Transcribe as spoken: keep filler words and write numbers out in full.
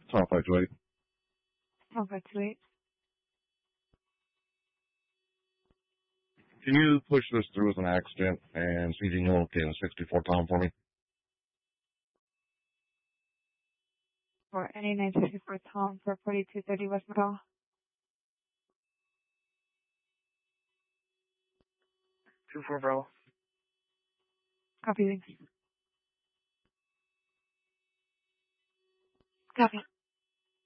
Tom five two eight. Tom five two eight. Can you push this through as an accident and C G Hill in sixty-four Tom for me? For N A nine sixty-four Tom for forty-two thirty West McCall. two four Bravo. Copy. Copy.